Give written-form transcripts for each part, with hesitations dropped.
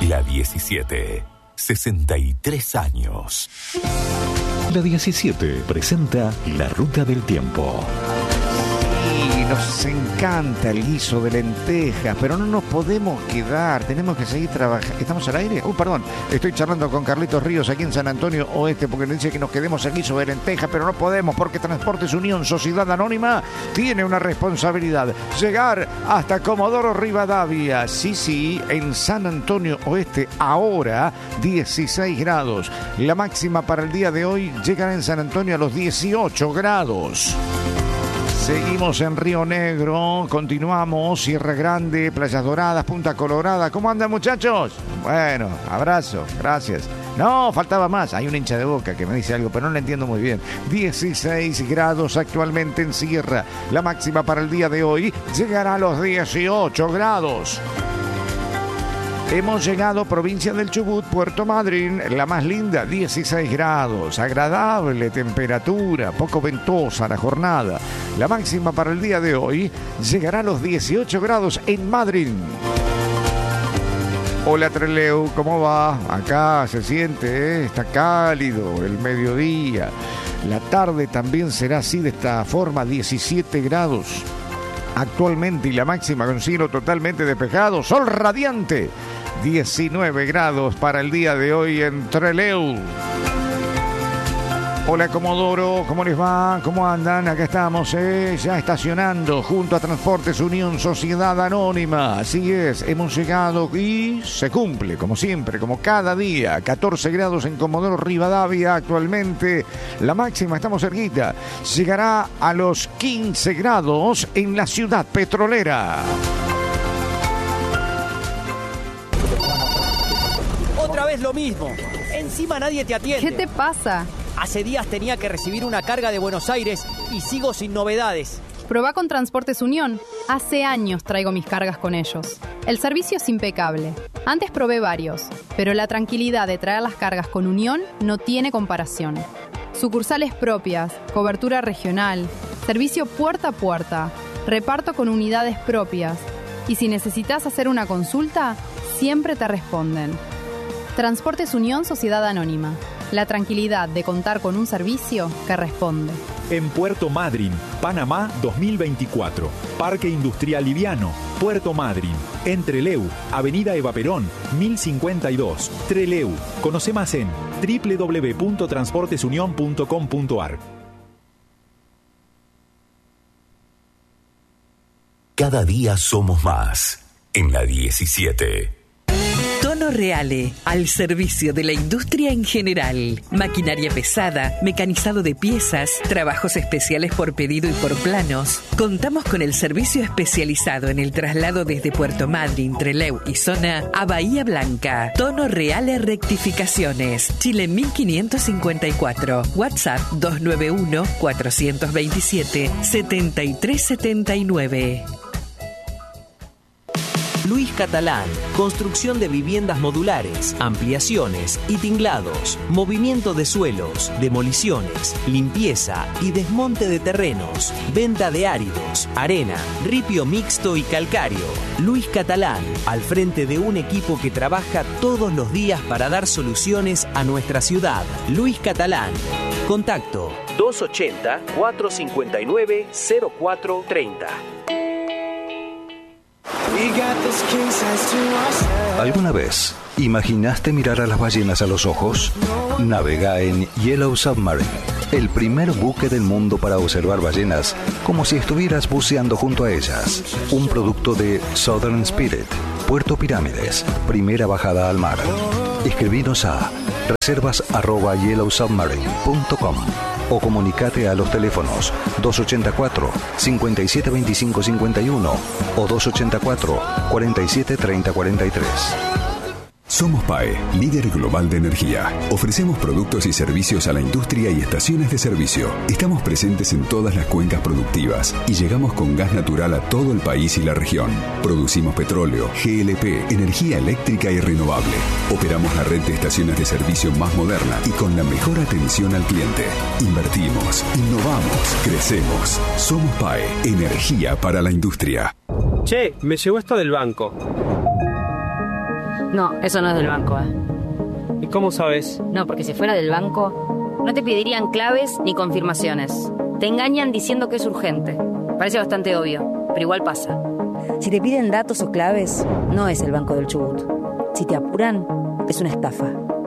La 17. 63 años. La 17 presenta La Ruta del Tiempo. Nos encanta el guiso de lentejas, pero no nos podemos quedar, tenemos que seguir trabajando. ¿Estamos al aire? Perdón, estoy charlando con Carlitos Ríos aquí en San Antonio Oeste porque nos dice que nos quedemos el guiso de lentejas, pero no podemos porque Transportes Unión Sociedad Anónima tiene una responsabilidad: llegar hasta Comodoro Rivadavia. Sí, en San Antonio Oeste ahora 16 grados. La máxima para el día de hoy llegará en San Antonio a los 18 grados. Seguimos en Río Negro, continuamos, Sierra Grande, Playas Doradas, Punta Colorada. ¿Cómo andan, muchachos? Bueno, abrazo, gracias. No, faltaba más. Hay un hincha de Boca que me dice algo, pero no lo entiendo muy bien. 16 grados actualmente en Sierra. La máxima para el día de hoy llegará a los 18 grados. Hemos llegado a provincia del Chubut, Puerto Madryn, la más linda, 16 grados, agradable temperatura, poco ventosa la jornada. La máxima para el día de hoy llegará a los 18 grados en Madryn. Hola Trelew, ¿cómo va? Acá se siente, está cálido el mediodía. La tarde también será así, de esta forma, 17 grados. Actualmente, y la máxima con cielo totalmente despejado, sol radiante, 19 grados para el día de hoy en Trelew. Hola Comodoro, ¿cómo les va? ¿Cómo andan? Acá estamos, ya estacionando junto a Transportes Unión Sociedad Anónima. Así es, hemos llegado y se cumple, como siempre, como cada día. 14 grados en Comodoro Rivadavia actualmente. La máxima, estamos cerquita, llegará a los 15 grados en la ciudad petrolera. Otra vez lo mismo. Encima nadie te atiende. ¿Qué te pasa? Hace días tenía que recibir una carga de Buenos Aires y sigo sin novedades. Probá con Transportes Unión. Hace años traigo mis cargas con ellos. El servicio es impecable. Antes probé varios, pero la tranquilidad de traer las cargas con Unión no tiene comparación. Sucursales propias, cobertura regional, servicio puerta a puerta, reparto con unidades propias. Y si necesitas hacer una consulta, siempre te responden. Transportes Unión Sociedad Anónima. La tranquilidad de contar con un servicio que responde. En Puerto Madryn, Panamá 2024. Parque Industrial Liviano, Puerto Madryn. En Trelew, Avenida Eva Perón, 1052. Trelew. Conoce más en www.transportesunion.com.ar. Cada día somos más. En la 17. Tono Reale, al servicio de la industria en general. Maquinaria pesada, mecanizado de piezas, trabajos especiales por pedido y por planos. Contamos con el servicio especializado en el traslado desde Puerto Madryn, Trelew y zona a Bahía Blanca. Tono Reale Rectificaciones, Chile 1554. WhatsApp 291-427-7379. Luis Catalán, construcción de viviendas modulares, ampliaciones y tinglados, movimiento de suelos, demoliciones, limpieza y desmonte de terrenos, venta de áridos, arena, ripio mixto y calcáreo. Luis Catalán, al frente de un equipo que trabaja todos los días para dar soluciones a nuestra ciudad. Luis Catalán. Contacto 280-459-0430. ¿Alguna vez imaginaste mirar a las ballenas a los ojos? Navega en Yellow Submarine, el primer buque del mundo para observar ballenas como si estuvieras buceando junto a ellas. Un producto de Southern Spirit, Puerto Pirámides, primera bajada al mar. Escribinos a reservas@yellowsubmarine.com o comunicate a los teléfonos 284-572551 o 284-473043. Somos PAE, líder global de energía. Ofrecemos productos y servicios a la industria y estaciones de servicio. Estamos presentes en todas las cuencas productivas y llegamos con gas natural a todo el país y la región. Producimos petróleo, GLP, energía eléctrica y renovable. Operamos la red de estaciones de servicio más moderna y con la mejor atención al cliente. Invertimos, innovamos, crecemos. Somos PAE, energía para la industria. Che, me llegó esto del banco. No, eso no es del banco, ¿Y cómo sabes? No, porque si fuera del banco, no te pedirían claves ni confirmaciones. Te engañan diciendo que es urgente. Parece bastante obvio, pero igual pasa. Si te piden datos o claves, no es el Banco del Chubut. Si te apuran, es una estafa.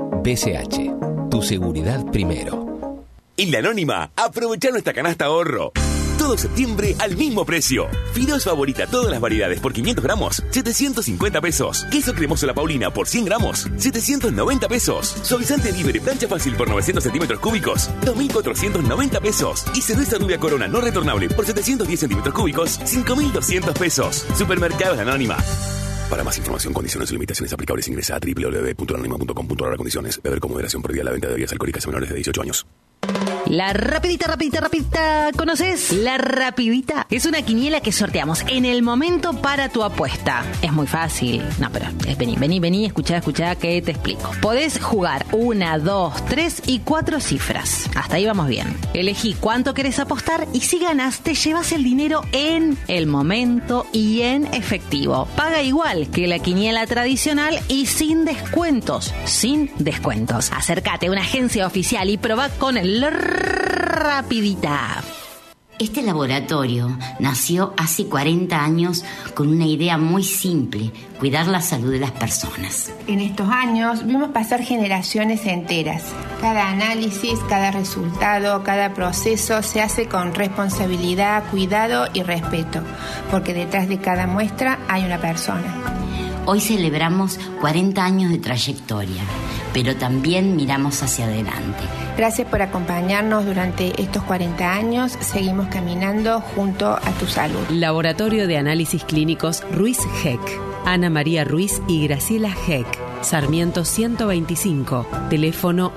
BCH, tu seguridad primero. En La Anónima, aprovecha nuestra canasta ahorro. Todo septiembre al mismo precio. Fideos Favorita, todas las variedades por 500 gramos, 750 pesos. Queso cremoso La Paulina por 100 gramos, 790 pesos. Suavizante Libre plancha fácil por 900 centímetros cúbicos, 2.490 pesos. Y cerveza Rubia Corona no retornable por 710 centímetros cúbicos, 5.200 pesos. Supermercados La Anónima. Para más información, condiciones y limitaciones aplicables, ingresa a www.lanonima.com.ar. Condiciones. Beber con moderación. Prohibida la venta de bebidas alcohólicas a menores de 18 años. La rapidita, ¿conoces? La rapidita es una quiniela que sorteamos en el momento para tu apuesta. Es muy fácil. No, pero vení, escuchá, que te explico. Podés jugar 1, 2, 3 y 4 cifras. Hasta ahí vamos bien. Elegí cuánto querés apostar y si ganás te llevas el dinero en el momento y en efectivo. Paga igual que la quiniela tradicional y sin descuentos. Acércate a una agencia oficial y probá con el rapidita. Este laboratorio nació hace 40 años con una idea muy simple: cuidar la salud de las personas. En estos años vimos pasar generaciones enteras. Cada análisis, cada resultado, cada proceso se hace con responsabilidad, cuidado y respeto, porque detrás de cada muestra hay una persona. Hoy celebramos 40 años de trayectoria, pero también miramos hacia adelante. Gracias por acompañarnos durante estos 40 años. Seguimos caminando junto a tu salud. Laboratorio de Análisis Clínicos Ruiz Heck. Ana María Ruiz y Graciela Heck. Sarmiento 125. Teléfono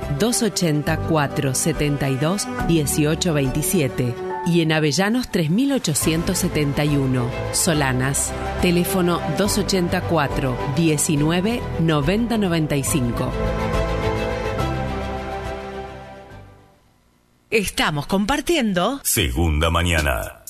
284-72-1827. Y en Avellanos 3871. Solanas. Teléfono 284-19-9095. Estamos compartiendo Segunda Mañana.